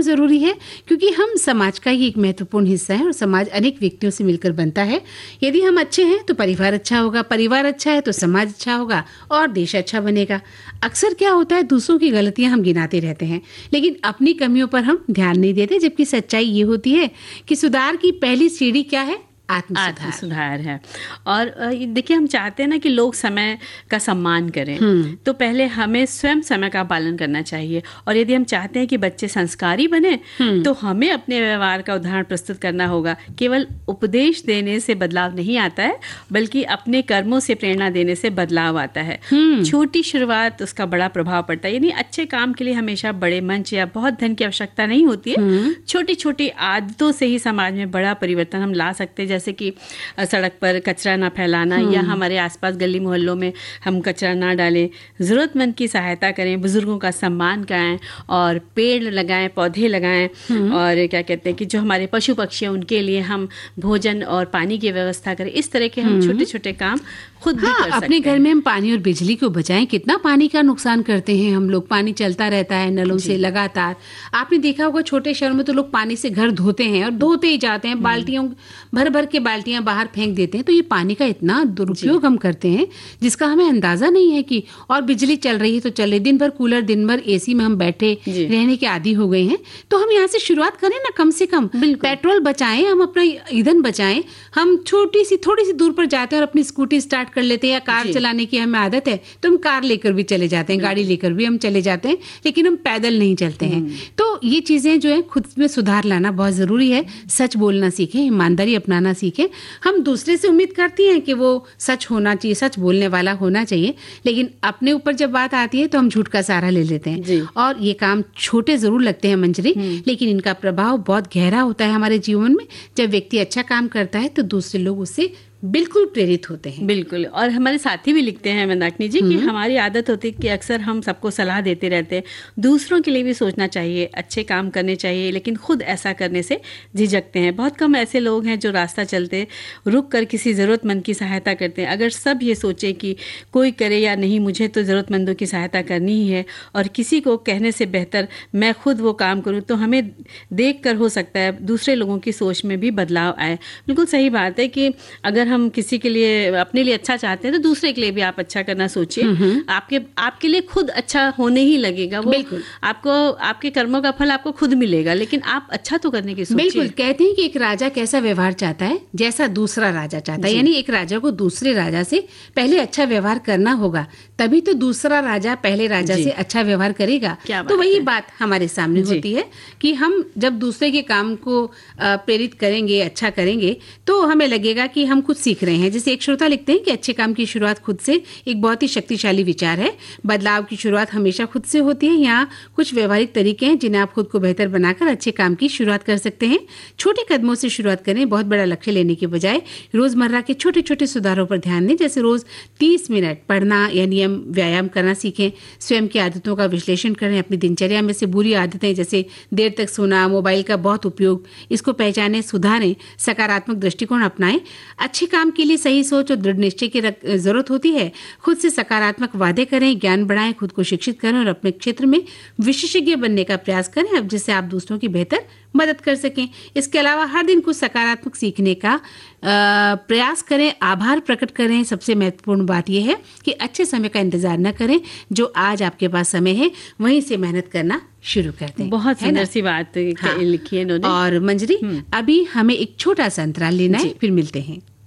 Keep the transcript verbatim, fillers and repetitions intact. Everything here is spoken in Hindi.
ज़रूरी है, क्योंकि हम समाज का ही एक महत्वपूर्ण हिस्सा है और समाज अनेक व्यक्तियों से मिलकर बनता है। यदि हम अच्छे हैं तो परिवार अच्छा होगा, परिवार अच्छा है तो समाज अच्छा होगा और देश अच्छा बनेगा। अक्सर क्या होता है, दूसरों की गलतियां हम गिनाते रहते हैं लेकिन अपनी कमियों पर हम ध्यान नहीं देते, जबकि सच्चाई ये होती है कि सुधार की पहली सीढ़ी क्या है? आत्म सुधार है। और देखिए, हम चाहते हैं ना कि लोग समय का सम्मान करें, तो पहले हमें स्वयं समय का पालन करना चाहिए। और यदि हम चाहते हैं कि बच्चे संस्कारी बने तो हमें अपने व्यवहार का उदाहरण प्रस्तुत करना होगा। केवल उपदेश देने से बदलाव नहीं आता है, बल्कि अपने कर्मों से प्रेरणा देने से बदलाव आता है। छोटी शुरुआत, उसका बड़ा प्रभाव पड़ता है। यानी अच्छे काम के लिए हमेशा बड़े मंच या बहुत धन की आवश्यकता नहीं होती है। छोटी छोटी आदतों से ही समाज में बड़ा परिवर्तन हम ला सकते हैं। जैसे कि सड़क पर कचरा ना फैलाना, या हमारे आसपास गली मोहल्लों में हम कचरा ना डालें, ज़रूरतमंद की सहायता करें, बुजुर्गों का सम्मान करें और पेड़ लगाएं, पौधे लगाएं। और क्या कहते हैं कि जो हमारे पशु पक्षी हैं उनके लिए हम भोजन और पानी की व्यवस्था करें। इस तरह के हम छोटे छोटे काम खुद भी हाँ, कर सकते हैं। अपने घर में हम पानी और बिजली को बचाएं। कितना पानी का नुकसान करते हैं हम लोग, पानी चलता रहता है नलों से लगातार। आपने देखा होगा छोटे शहरों में तो लोग पानी से घर धोते हैं और धोते ही जाते हैं, बाल्टियों भर भर के बाल्टियां बाहर फेंक देते हैं। तो ये पानी का इतना दुरुपयोग हम करते हैं जिसका हमें अंदाजा नहीं है कि, और बिजली चल रही है तो चल रही, दिन भर कूलर, दिन भर एसी में हम बैठे रहने के आदी हो गए हैं। तो हम यहाँ से शुरुआत करें ना, कम से कम पेट्रोल बचाएं, हम अपना ईंधन बचाएं। हम छोटी सी थोड़ी सी दूर पर जाते हैं और अपनी स्कूटी स्टार्ट कर लेते हैं, या कार चलाने की हमें आदत है तो हम कार लेकर भी चले जाते हैं, गाड़ी लेकर भी हम चले जाते हैं, लेकिन हम पैदल नहीं चलते हैं। तो ये चीजें जो है खुद में सुधार लाना बहुत जरूरी है। सच बोलना सीखें, ईमानदारी अपनाना सीखें। हम दूसरे से उम्मीद करती हैं कि वो सच होना चाहिए, सच बोलने वाला होना चाहिए, लेकिन अपने ऊपर जब बात आती है तो हम झूठ का सहारा ले लेते हैं। और ये काम छोटे जरूर लगते हैं मंजरी, लेकिन इनका प्रभाव बहुत गहरा होता है हमारे जीवन में। जब व्यक्ति अच्छा काम करता है तो दूसरे लोग उससे बिल्कुल प्रेरित होते हैं। बिल्कुल। और हमारे साथी भी लिखते हैं मंदाकिनी जी कि हमारी आदत होती है कि अक्सर हम सबको सलाह देते रहते हैं। दूसरों के लिए भी सोचना चाहिए, अच्छे काम करने चाहिए, लेकिन खुद ऐसा करने से झिझकते हैं। बहुत कम ऐसे लोग हैं जो रास्ता चलते रुक कर किसी ज़रूरतमंद की सहायता करते हैं। अगर सब ये सोचे कि कोई करे या नहीं, मुझे तो ज़रूरतमंदों की सहायता करनी ही है और किसी को कहने से बेहतर मैं खुद वो काम करूँ, तो हमें देख कर हो सकता है दूसरे लोगों की सोच में भी बदलाव आए। बिल्कुल सही बात है कि अगर हम किसी के लिए, अपने लिए अच्छा चाहते हैं तो दूसरे के लिए भी आप अच्छा करना सोचिए। आपके आपके लिए खुद अच्छा होने ही लगेगा वो। आपको आपके कर्मों का फल आपको खुद मिलेगा, लेकिन आप अच्छा तो करने की सोचिए। बिल्कुल। कहते हैं कि एक राजा कैसा व्यवहार चाहता है जैसा दूसरा राजा चाहता है। यानी एक राजा को दूसरे राजा से पहले अच्छा व्यवहार करना होगा, तभी तो दूसरा राजा पहले राजा से अच्छा व्यवहार करेगा। तो वही बात हमारे सामने होती है कि हम जब दूसरे के काम को प्रेरित करेंगे, अच्छा करेंगे, तो हमें लगेगा कि हम कुछ सीख रहे हैं। जैसे एक श्रोता लिखते हैं कि अच्छे काम की शुरुआत खुद से एक बहुत ही शक्तिशाली विचार है। बदलाव की शुरुआत हमेशा खुद से होती है। यहाँ कुछ व्यवहारिक तरीके हैं जिन्हें आप खुद को बेहतर बनाकर अच्छे काम की शुरुआत कर सकते हैं। छोटे कदमों से शुरुआत करें, बहुत बड़ा लक्ष्य लेने के बजाय रोजमर्रा के छोटे छोटे सुधारों पर ध्यान दें। जैसे रोज तीस मिनट पढ़ना या नियम व्यायाम करना सीखें। स्वयं की आदतों का विश्लेषण करें। अपनी दिनचर्या में से बुरी आदतें जैसे देर तक सोना, मोबाइल का बहुत उपयोग, इसको पहचानें, सुधारें, सकारात्मक दृष्टिकोण अपनाएं। अच्छे काम के लिए सही सोच और दृढ़ निश्चय की जरूरत होती है। खुद से सकारात्मक वादे करें, ज्ञान बढ़ाएं, खुद को शिक्षित करें और अपने क्षेत्र में विशेषज्ञ बनने का प्रयास करें, अब जिससे आप दूसरों की बेहतर मदद कर सकें। इसके अलावा हर दिन कुछ सकारात्मक सीखने का आ, प्रयास करें, आभार प्रकट करें। सबसे महत्वपूर्ण बात यह है कि अच्छे समय का इंतजार न करें। जो आज आपके पास समय है वहीं से मेहनत करना शुरू कर दें। बहुत सुंदर सी बात हाँ। लिखी है इन्होंने। और मंजरी, अभी हमें एक छोटा सा अंतराल लेना है, फिर मिलते हैं।